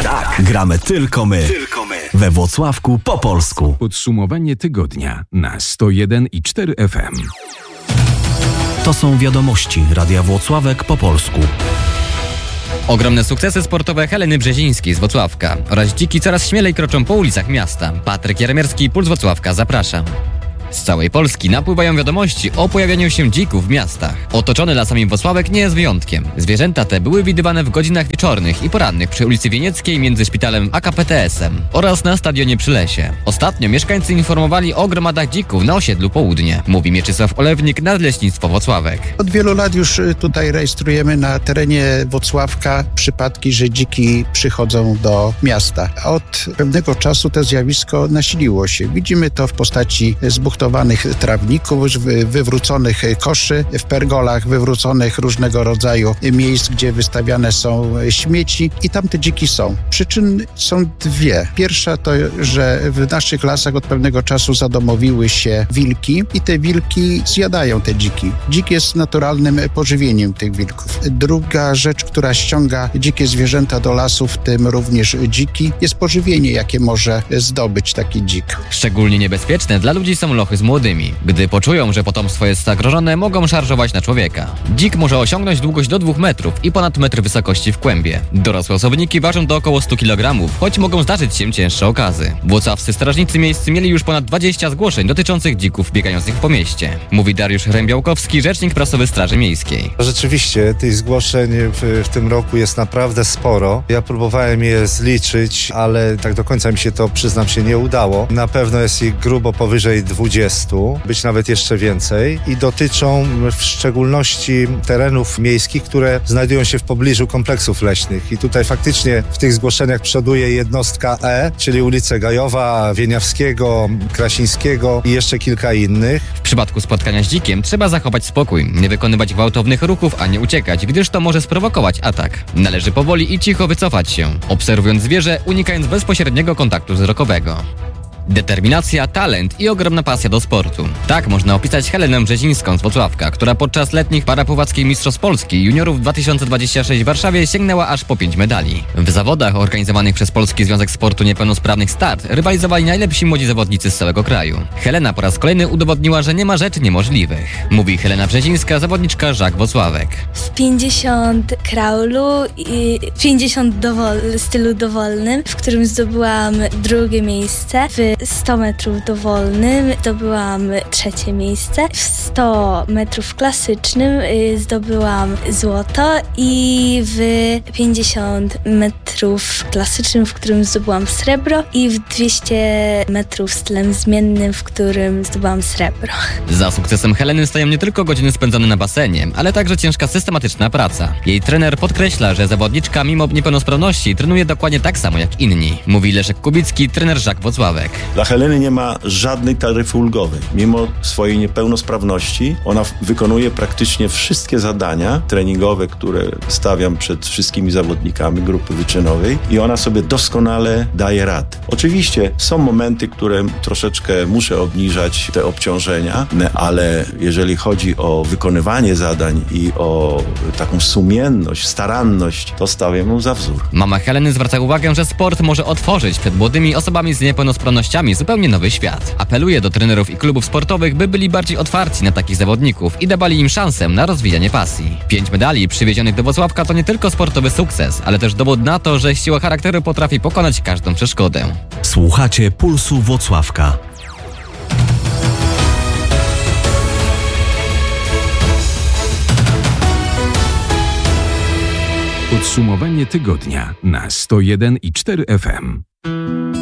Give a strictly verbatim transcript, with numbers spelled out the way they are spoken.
Tak, gramy tylko my. Tylko my. We Włocławku po polsku. Podsumowanie tygodnia na sto jeden i cztery F M. To są wiadomości Radia Włocławek po polsku. Ogromne sukcesy sportowe Heleny Brzezińskiej z Włocławka oraz dziki coraz śmielej kroczą po ulicach miasta. Patryk Jaremierski, Puls Włocławka, zapraszam. Z całej Polski napływają wiadomości o pojawianiu się dzików w miastach. Otoczony lasami Włocławek nie jest wyjątkiem. Zwierzęta te były widywane w godzinach wieczornych i porannych przy ulicy Wienieckiej między szpitalem a K P T S em oraz na stadionie przy Lesie. Ostatnio mieszkańcy informowali o gromadach dzików na osiedlu Południe. Mówi Mieczysław Olewnik, Nadleśnictwo Włocławek. Od wielu lat już tutaj rejestrujemy na terenie Włocławka przypadki, że dziki przychodzą do miasta. Od pewnego czasu to zjawisko nasiliło się. Widzimy to w postaci zbuchniętych trawników, wywróconych koszy w pergolach, wywróconych różnego rodzaju miejsc, gdzie wystawiane są śmieci i tam te dziki są. Przyczyn są dwie. Pierwsza to, że w naszych lasach od pewnego czasu zadomowiły się wilki i te wilki zjadają te dziki. Dzik jest naturalnym pożywieniem tych wilków. Druga rzecz, która ściąga dzikie zwierzęta do lasów, w tym również dziki, jest pożywienie, jakie może zdobyć taki dzik. Szczególnie niebezpieczne dla ludzi są lochy z młodymi. Gdy poczują, że potomstwo jest zagrożone, mogą szarżować na człowieka. Dzik może osiągnąć długość do dwóch metrów i ponad metr wysokości w kłębie. Dorosłe osobniki ważą do około stu kilogramów, choć mogą zdarzyć się cięższe okazy. Włocławscy strażnicy miejscy mieli już ponad dwadzieścia zgłoszeń dotyczących dzików biegających po mieście. Mówi Dariusz Rębiałkowski, rzecznik prasowy Straży Miejskiej. Rzeczywiście, tych zgłoszeń w, w tym roku jest naprawdę sporo. Ja próbowałem je zliczyć, ale tak do końca mi się to, przyznam się, nie udało. Na pewno jest ich grubo powyżej dwudziestu, być nawet jeszcze więcej i dotyczą w szczególności terenów miejskich, które znajdują się w pobliżu kompleksów leśnych. I tutaj faktycznie w tych zgłoszeniach przoduje jednostka E, czyli ulice Gajowa, Wieniawskiego, Krasińskiego i jeszcze kilka innych. W przypadku spotkania z dzikiem trzeba zachować spokój, nie wykonywać gwałtownych ruchów, a nie uciekać, gdyż to może sprowokować atak. Należy powoli i cicho wycofać się, obserwując zwierzę, unikając bezpośredniego kontaktu wzrokowego. Determinacja, talent i ogromna pasja do sportu. Tak można opisać Helenę Brzezińską z Włocławka, która podczas letnich parapływackich Mistrzostw Polski juniorów dwa tysiące dwudziestego szóstego w Warszawie sięgnęła aż po pięć medali. W zawodach organizowanych przez Polski Związek Sportu Niepełnosprawnych Start rywalizowali najlepsi młodzi zawodnicy z całego kraju. Helena po raz kolejny udowodniła, że nie ma rzeczy niemożliwych. Mówi Helena Brzezińska, zawodniczka Żak Włocławek. W pięćdziesiąt kraulu i pięćdziesiąt dowol- stylu dowolnym, w którym zdobyłam drugie miejsce. W sto metrów dowolnym zdobyłam trzecie miejsce. W sto metrów klasycznym zdobyłam złoto i w pięćdziesiąt metrów klasycznym, w którym zdobyłam srebro i w dwieście metrów stylem zmiennym, w którym zdobyłam srebro. Za sukcesem Heleny stoją nie tylko godziny spędzone na basenie, ale także ciężka systematyczna praca. Jej trener podkreśla, że zawodniczka mimo niepełnosprawności trenuje dokładnie tak samo jak inni. Mówi Leszek Kubicki, trener Żak Włocławek. Dla Heleny nie ma żadnej taryfy ulgowej. Mimo swojej niepełnosprawności ona wykonuje praktycznie wszystkie zadania treningowe, które stawiam przed wszystkimi zawodnikami grupy wyczynowej i ona sobie doskonale daje radę. Oczywiście są momenty, które troszeczkę muszę obniżać te obciążenia, ale jeżeli chodzi o wykonywanie zadań i o taką sumienność, staranność, to stawiam ją za wzór. Mama Heleny zwraca uwagę, że sport może otworzyć przed młodymi osobami z niepełnosprawnościami zupełnie nowy świat. Apeluje do trenerów i klubów sportowych, by byli bardziej otwarci na takich zawodników i dawali im szansę na rozwijanie pasji. Pięć medali przywiezionych do Włocławka to nie tylko sportowy sukces, ale też dowód na to, że siła charakteru potrafi pokonać każdą przeszkodę. Słuchacie Pulsu Włocławka. Podsumowanie tygodnia na sto jeden i cztery F M.